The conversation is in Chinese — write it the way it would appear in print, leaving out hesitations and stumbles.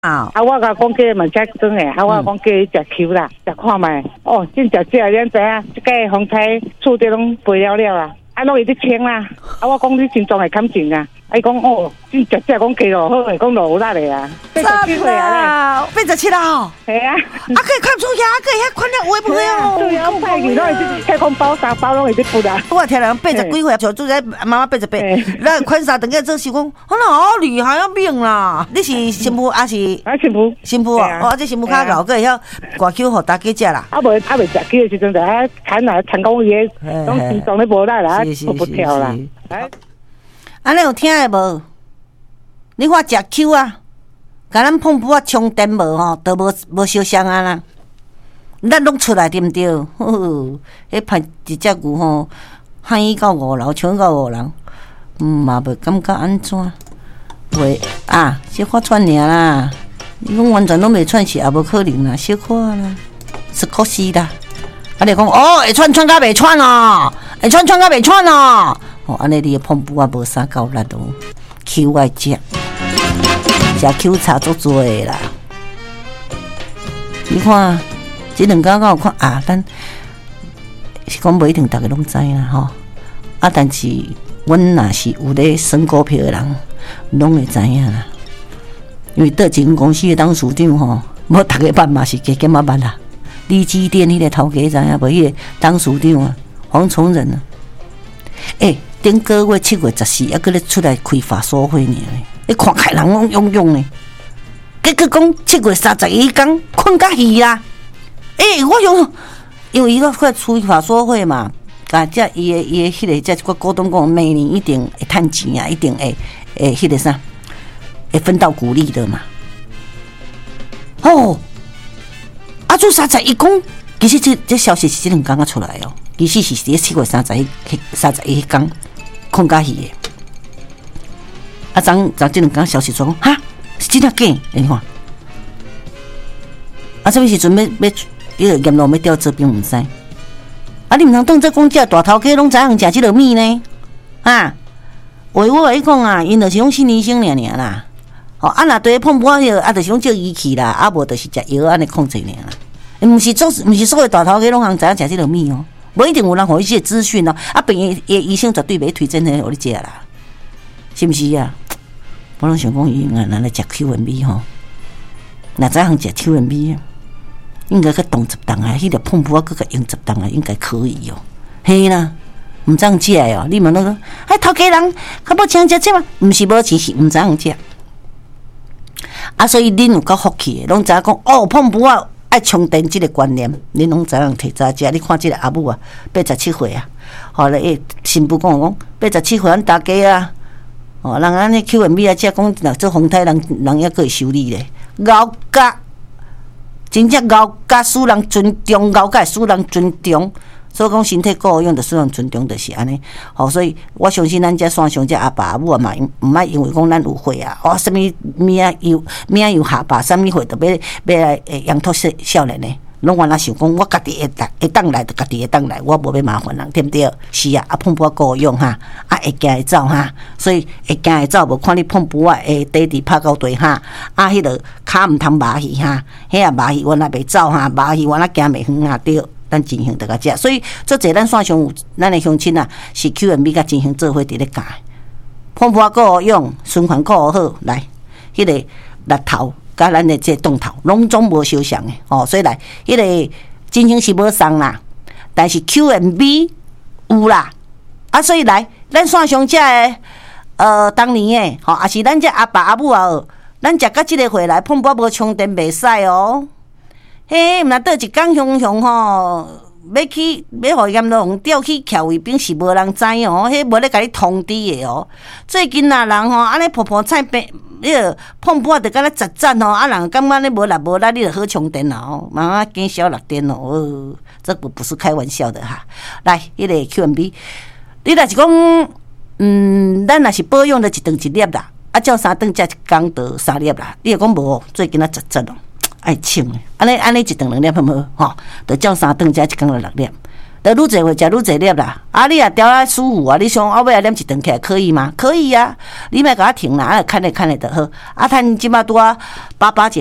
我甲讲叫问遮装诶，我讲叫伊食球啦，食看卖。哦，真食食，恁知影？即个风采厝底拢肥了啦，拢会伫清啦。我讲你心脏会感情啊。伊讲哦，真食食讲加落好诶，讲落有力诶啊。 87岁啊，87啦。 系啊。 可以看出牙，可以看了有诶哦。 对啊，派去拢会去太空包3包拢会去补啦。 我听人80几岁，就住在妈妈88，那宽3等个做时讲，那好厉害啊命啦！你是新妇还是？ 新妇。 新妇啊，哦，这新妇较老个会晓挂球互大家食啦。 未食球诶时阵就看讲伊诶，拢心脏咧无力啦，不跳啦。 安尼有听诶无？你看食球啊，甲咱碰布啊充电无吼，都无烧伤啊啦。咱拢出来对毋对？迄派一只牛吼，喊伊到5楼，抢到5楼，嘛袂感觉安怎？袂啊，小可喘尔啦。你讲完全拢袂喘是也无可能啦，小可啦，是可惜啦。啊，你讲哦，会喘甲袂喘哦，会喘甲袂喘哦。哦，安尼你的碰布啊无啥够力哦，球爱食球差足多的啦。你看，这2天有看啊，咱是讲不一定大家拢知啦吼。啊，但是阮若是有咧算股票的人，拢会知影啦。因为倒前公司的董事长吼，无大家捌嘛是加减啊捌啦。利基店迄个头家知影无？迄个董事长啊，黄崇仁啊，顶个月7月14，还搁咧出来开法说会呢。你看开人拢涌涌呢，结果讲7月31天困甲戏啦。我用，因为伊个快出法说会嘛，啊，这伊的迄个这个股东讲每年一定会趁钱啊，一定会迄个啥，会分到股利的嘛。哦，啊，做31讲，其实这消息是这2天才出来哦，其实是伫7月31天。困甲戏的，昨这2天消息说讲，哈是真啊假？你看，什么时阵要迄个阎罗要调这边唔知？你唔通当作讲这大头家拢知影食这个米呢？话我来讲啊，因就是讲信医生尔啦。若对碰破药，就是讲借仪器啦，无就是食药安尼控制尔啦。唔是所有大头家拢通知影食这个米哦。无一定有人互伊这资讯哦，病院医生绝对袂推荐迄互你食啦，是毋是啊？我拢想讲伊咱来食 Q&B 吼，若知影食 Q&B， 应该去动10档啊，迄个碰布啊，佮用10档啊，应该可以哦。嘿啦，毋知影食哦，你问讲，头家人较无请食这嘛？毋是无钱，是毋知影食。所以恁有够福气的，拢知影讲哦，碰布啊。爱充电这个观念，恁拢知影提早食。你看这个阿母啊，87岁啊，后来新妇讲87岁，咱大家啊，人安尼 Q&B 啊，只讲做风台人还可以修理咧，熬甲真正熬甲使人尊重，熬甲使人尊重。所以讲身体够用，就使人尊重，就是安尼。所以我相信咱这山上这阿爸阿母啊嘛，唔爱因为讲咱有血啊，什么命又下巴，什么血都要来养托少年呢？拢原来想讲，我家己会当来，就家己会当来，我无要麻烦人，对不对？是啊，碰布够用哈，会行会走哈，所以会行会走，无看你碰布底底拍到地哈，迄个骹唔通麻去哈，迄啊麻去原来袂走哈，麻去原来行袂远啊，对。咱进行得个食，所以做侪咱线上有咱的乡亲啊，是 Q&B 甲进行做伙伫咧教，碰布够用，循环够好，来，迄个力头甲咱的这动头，拢总无相像的所以来，迄个进行是无送啦，但是 Q&B 有啦，所以来，咱线上这的当年的也是咱这阿爸阿母啊，咱食到这个回来，碰布无充电袂使哦。毋若倒一天雄吼，要互阎罗王调去徛位边是无人知哦，迄无咧甲你通知的哦。最近人吼安尼破菜变，个碰布啊，就敢若杂杂吼，人感觉你无力，你就好充电哦，妈减少6电哦，这个不是开玩笑的哈。来，迄个 Q&B， 你若是讲，咱若是保养就一顿1粒啦，照3顿才1天就3粒啦。你若讲无，最近杂杂哦。爱称的，安尼一顿2粒好无？就照3顿才1天就6粒。 得愈侪会食愈侪粒啦。啊，你也调啊舒服啊，你想后尾啊念一顿起来可以吗？可以啊，你莫甲我停啦，啊，看咧就好。啊，趁即马拄啊爸爸